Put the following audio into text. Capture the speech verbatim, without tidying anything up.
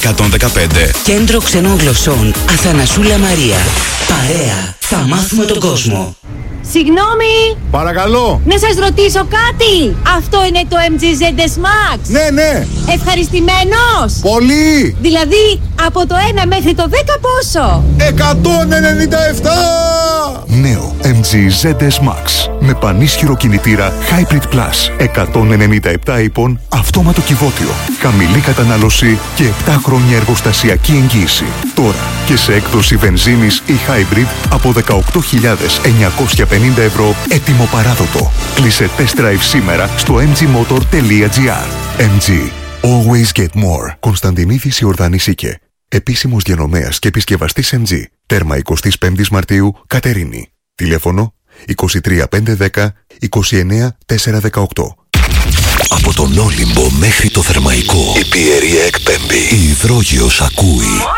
εκατόν δεκαπέντε. Κέντρο Ξενών Γλωσσών Αθανασούλα Μαρία. Παρέα, θα μάθουμε τον κόσμο. Συγγνώμη! Παρακαλώ! Να σας ρωτήσω κάτι! Αυτό είναι το εμ τζι ζετ ες Max! Ναι, ναι! Ευχαριστημένος! Πολύ! Δηλαδή, από το ένα μέχρι το δέκα πόσο? εκατόν ενενήντα επτά! Νέο εμ τζι ζετ ες Max με πανίσχυρο κινητήρα Hybrid Plus, εκατόν ενενήντα επτά ύπων, αυτόματο κυβότιο, χαμηλή κατανάλωση και επτά χρόνια εργοστασιακή εγγύηση. Τώρα και σε έκδοση βενζίνης ή Hybrid από δεκαοκτώ χιλιάδες εννιακόσια πενήντα ευρώ, έτοιμο παράδοτο. Κλείσε test drive σήμερα στο εμ τζι motor τελεία τζι άρ. εμ τζι. Always get more. Κωνσταντινίδης Ιορδάνη Σίκε. Επίσημος διανομέας και επισκευαστής εμ τζι. Τέρμα εικοστή πέμπτη Μαρτίου, Κατερίνη. Τηλέφωνο είκοσι τρία πεντακόσια δέκα είκοσι εννέα τετρακόσια δεκαοκτώ. Από τον Όλυμπο μέχρι το Θερμαϊκό, η Πιερία εκπέμπει. Η Υδρόγειος ακούει.